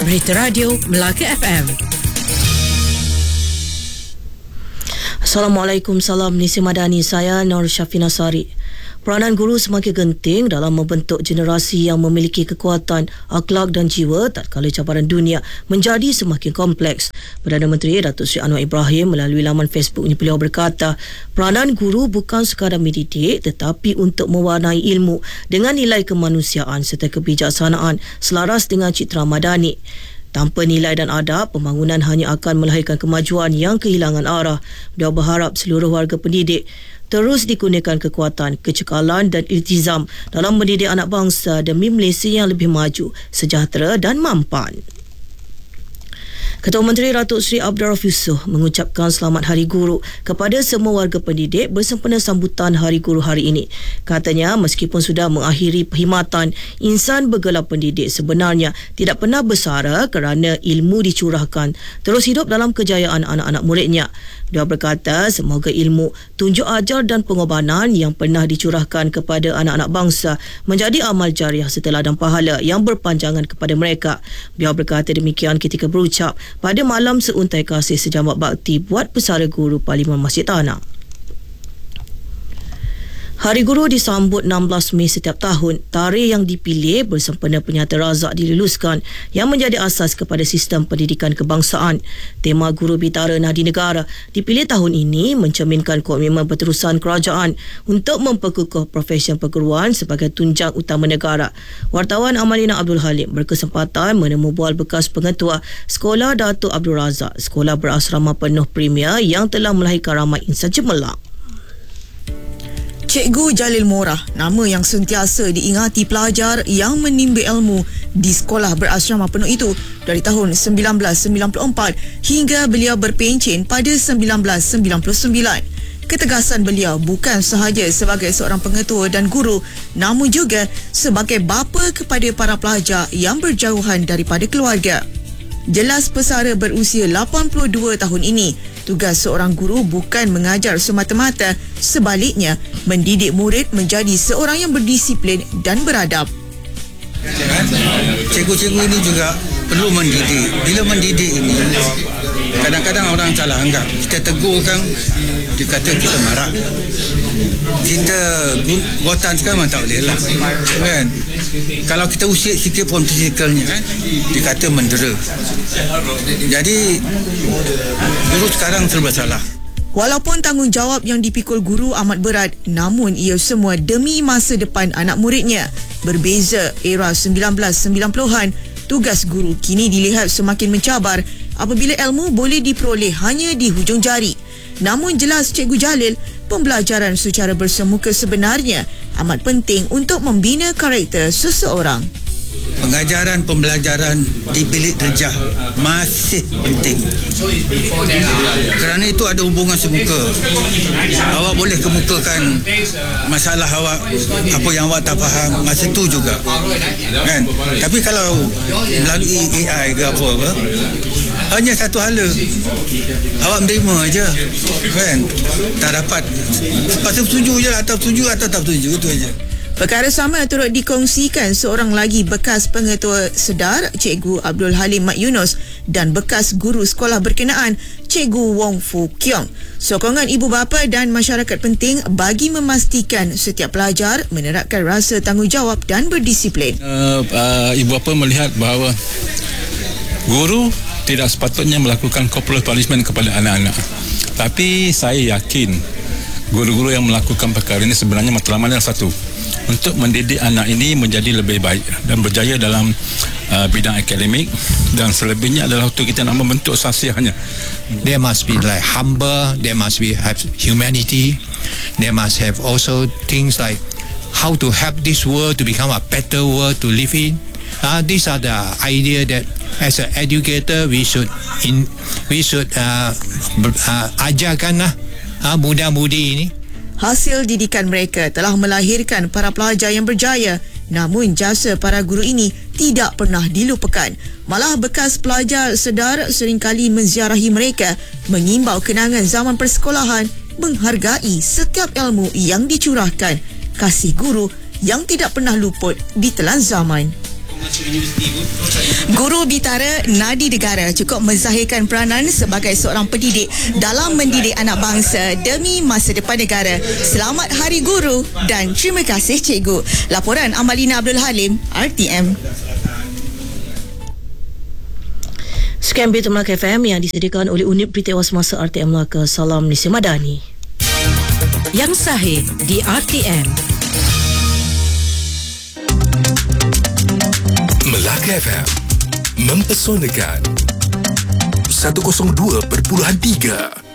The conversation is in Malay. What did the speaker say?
Berita Radio Melaka FM. Assalamualaikum, salam Nisi Madani. Saya Nur Syafina Sari. Peranan guru semakin genting dalam membentuk generasi yang memiliki kekuatan akhlak dan jiwa tatkala cabaran dunia menjadi semakin kompleks. Perdana Menteri Datuk Seri Anwar Ibrahim melalui laman Facebooknya, beliau berkata, peranan guru bukan sekadar mendidik tetapi untuk mewarnai ilmu dengan nilai kemanusiaan serta kebijaksanaan selaras dengan citra madani. Tanpa nilai dan adab, pembangunan hanya akan melahirkan kemajuan yang kehilangan arah. Beliau berharap seluruh warga pendidik terus dikurniakan kekuatan, kecekalan dan iltizam dalam mendidik anak bangsa demi Malaysia yang lebih maju, sejahtera dan mampan. Ketua Menteri Datuk Seri Abdul Rauf Yusof mengucapkan selamat Hari Guru kepada semua warga pendidik bersempena sambutan Hari Guru hari ini. Katanya, meskipun sudah mengakhiri perkhidmatan, insan bergelar pendidik sebenarnya tidak pernah bersara kerana ilmu dicurahkan terus hidup dalam kejayaan anak-anak muridnya. Dia berkata, semoga ilmu, tunjuk ajar dan pengorbanan yang pernah dicurahkan kepada anak-anak bangsa menjadi amal jariah setelah dan pahala yang berpanjangan kepada mereka. Beliau berkata demikian ketika berucap pada malam seuntai kasih sejamak bakti buat pesara guru Parlimen Masjid Tanah. Hari Guru disambut 16 Mei setiap tahun. Tarikh yang dipilih bersempena Penyata Razak diluluskan yang menjadi asas kepada sistem pendidikan kebangsaan. Tema Guru Bitara Nadi Negara dipilih tahun ini mencerminkan komitmen berterusan kerajaan untuk memperkukuh profesi perguruan sebagai tunjang utama negara. Wartawan Amalina Abdul Halim berkesempatan menemu bual bekas pengetua Sekolah Datuk Abdul Razak, sekolah berasrama penuh premier yang telah melahirkan ramai insan cemerlang. Cikgu Jalil Morah, nama yang sentiasa diingati pelajar yang menimba ilmu di sekolah berasrama penuh itu dari tahun 1994 hingga beliau berpencen pada 1999. Ketegasan beliau bukan sahaja sebagai seorang pengetua dan guru, namun juga sebagai bapa kepada para pelajar yang berjauhan daripada keluarga. Jelas pesara berusia 82 tahun ini, tugas seorang guru bukan mengajar semata-mata, sebaliknya mendidik murid menjadi seorang yang berdisiplin dan beradab. Cikgu-cikgu ini juga perlu mendidik. Bila mendidik ini, kadang-kadang orang salah anggap. Kita tegur kan, dia kata kita marah. Kita gotan sekarang memang tak boleh lah. Kan? Kalau kita usik sikit pun fisikalnya kan, dia kata mendera. Jadi guru sekarang serba salah. Walaupun tanggungjawab yang dipikul guru amat berat, namun ia semua demi masa depan anak muridnya. Berbeza era 1990-an, tugas guru kini dilihat semakin mencabar apabila ilmu boleh diperoleh hanya di hujung jari. Namun jelas Cikgu Jalil, pembelajaran secara bersemuka sebenarnya amat penting untuk membina karakter seseorang. Pengajaran pembelajaran di bilik darjah masih penting. Kerana itu ada hubungan semuka. Awak boleh kemukakan masalah awak, apa yang awak tak faham masa tu juga. Kan? Tapi kalau melalui AI ke apa, hanya satu hala. Awak menerima aja. Kan? Tak dapat. Pasal setuju je lah, atau setuju atau tak setuju, itu aja. Perkara sama turut dikongsikan seorang lagi bekas pengetua sedar, Cikgu Abdul Halim Mat Yunus, dan bekas guru sekolah berkenaan, Cikgu Wong Fu Kiong. Sokongan ibu bapa dan masyarakat penting bagi memastikan setiap pelajar menerapkan rasa tanggungjawab dan berdisiplin. Ibu bapa melihat bahawa guru tidak sepatutnya melakukan corporal punishment kepada anak-anak. Tapi saya yakin guru-guru yang melakukan perkara ini sebenarnya matlamatnya satu, untuk mendidik anak ini menjadi lebih baik dan berjaya dalam bidang akademik, dan selebihnya adalah untuk kita nak membentuk sasiahnya. There must be like humble, there must be have humanity, there must have also things like how to help this world to become a better world to live in. These are the idea that as an educator we should ajarkan muda-mudi ini. Hasil didikan mereka telah melahirkan para pelajar yang berjaya, namun jasa para guru ini tidak pernah dilupakan. Malah bekas pelajar sedar seringkali menziarahi mereka, mengimbau kenangan zaman persekolahan, menghargai setiap ilmu yang dicurahkan, kasih guru yang tidak pernah luput di telan zaman. Guru Bitara Nadi Negara cukup menzahirkan peranan sebagai seorang pendidik dalam mendidik anak bangsa demi masa depan negara. Selamat Hari Guru dan terima kasih Cikgu. Laporan Amalina Abdul Halim, RTM. Sekian berita Melaka FM yang disediakan oleh Unit Berita Ewas Masa RTM Melaka. Salam Malaysia Madani. Yang sahih di RTM. Melaka FM mempesonakan 102.3